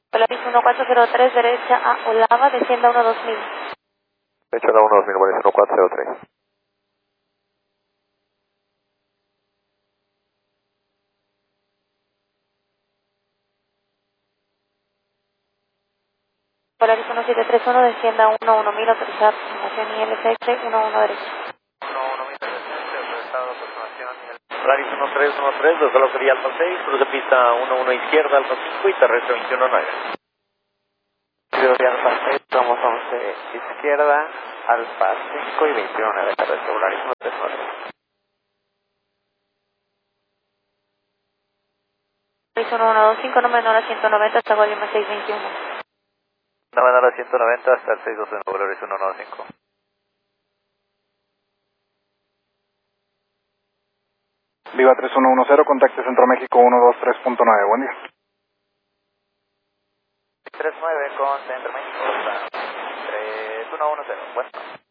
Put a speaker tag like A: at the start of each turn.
A: Polaris 1403, derecha a Olava, descienda 12000.
B: Derecha a 12000, Polaris 1403.
A: Polaris 1731, descienda 11000, autorizada aproximación ILCX 11 derecha.
B: 11000, autorizado aproximación. Polaris 1313, desde la sería Alfa 6, cruce pista 11 izquierda, Alfa 5 y terrestre 219. De Alfa 6, somos 11 izquierda, Alfa 5 y 219, terrestre, Polaris 1313.
A: Polaris 1125, no menor a 190 hasta Guayama 621.
B: No menor a 190 hasta el 621, Polaris 195.
C: Viva 3110, contacte Centro México 123.9, buen día.
B: 39 con Centro México, 3110, bueno.